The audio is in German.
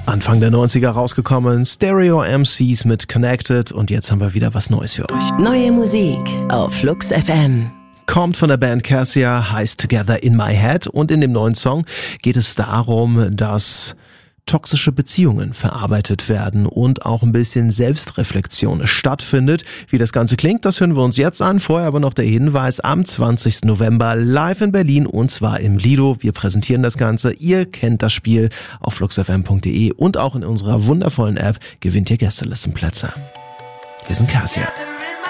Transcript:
Anfang der 90er rausgekommen, Stereo MCs mit Connected und jetzt haben wir wieder was Neues für euch. Neue Musik auf Flux FM. Kommt von der Band Cassia, heißt Together in My Head und in dem neuen Song geht es darum, dass toxische Beziehungen verarbeitet werden und auch ein bisschen Selbstreflexion stattfindet. Wie das Ganze klingt, das hören wir uns jetzt an. Vorher aber noch der Hinweis, am 20. November live in Berlin und zwar im Lido. Wir präsentieren das Ganze. Ihr kennt das Spiel auf fluxfm.de und auch in unserer wundervollen App gewinnt ihr Gästelistenplätze. Wir sind Cassia.